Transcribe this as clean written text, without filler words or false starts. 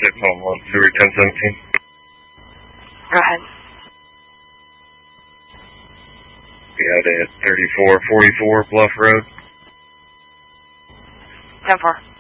611, Sewer 1017. Go ahead. We had a 3444 Bluff Road. 10-4.